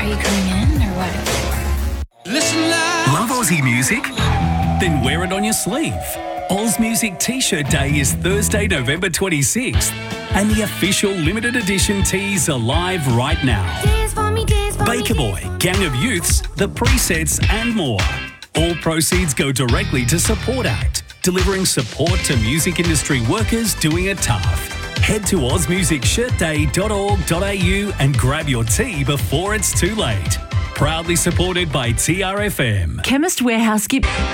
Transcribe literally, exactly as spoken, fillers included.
Are you coming in or what? Listen loud. Love Aussie music? Then wear it on your sleeve. Oz Music T-shirt Day is Thursday, November twenty-sixth. And the official limited edition tees are live right now. Dance for me, dance for Baker me. Boy, Gang of Youths, The Presets and more. All proceeds go directly to Support Act, delivering support to music industry workers doing it tough. Head to oz music shirt day dot org dot a u and grab your tee before it's too late. Proudly supported by T R F M. Chemist Warehouse skip